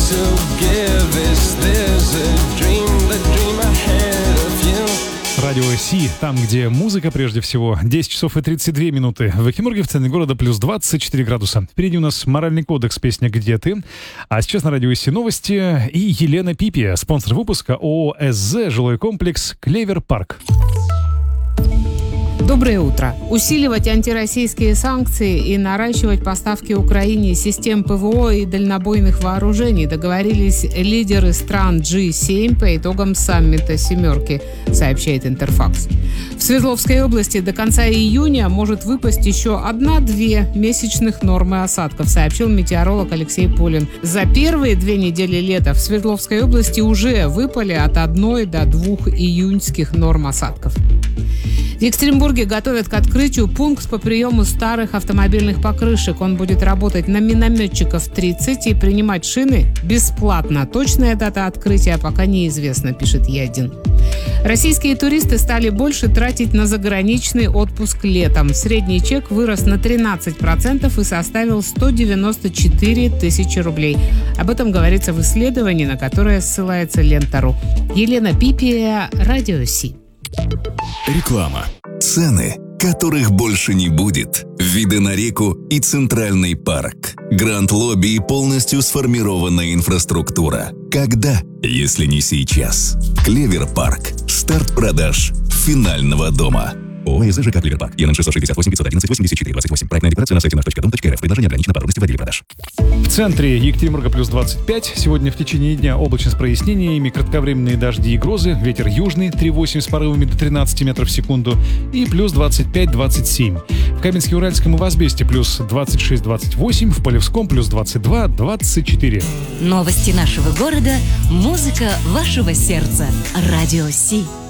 to give. Is this a dream, the dream ahead of you? Радио Си, там, где музыка прежде всего. 10 часов и 32 минуты. В Экимурге, в центре города, плюс 24 градуса. Впереди у нас «Моральный кодекс», песня «Где ты?». А сейчас на Радио Си новости. И Елена Пипия, спонсор выпуска ООО «СЗ», жилой комплекс «Клевер Парк». Доброе утро. Усиливать антироссийские санкции и наращивать поставки Украине систем ПВО и дальнобойных вооружений договорились лидеры стран G7 по итогам саммита «семерки», сообщает Интерфакс. В Свердловской области до конца июня может выпасть еще 1-2 месячных нормы осадков, сообщил метеоролог Алексей Полин. За первые 2 недели лета в Свердловской области уже выпали от 1 до 2 июньских норм осадков. В Екатеринбурге готовят к открытию пункт по приему старых автомобильных покрышек. Он будет работать на минометчиков 30 и принимать шины бесплатно. Точная дата открытия пока неизвестна, пишет Е1. Российские туристы стали больше тратить на заграничный отпуск летом. Средний чек вырос на 13% и составил 194 тысячи рублей. Об этом говорится в исследовании, на которое ссылается Лента.ру. Елена Пипия, Радио Си. Реклама. Цены, которых больше не будет. Виды на реку и Центральный парк. Гранд-лобби и полностью сформированная инфраструктура. Когда, если не сейчас? Клевер Парк. Старт продаж финального дома. ООО «ЖК Клевер Парк». ЕНН 668 511 84 28. Проектная декларация на сайте nаш.дом.рф. Предложение ограничено по трудности вводили продаж. В центре Екатеринбурга плюс 25. Сегодня в течение дня облачно с прояснениями, кратковременные дожди и грозы, ветер южный 3,8 с порывами до 13 метров в секунду и плюс 25-27. В Каменске-Уральском и в Асбесте плюс 26-28, в Полевском плюс 22-24. Новости нашего города, музыка вашего сердца. Радио Си.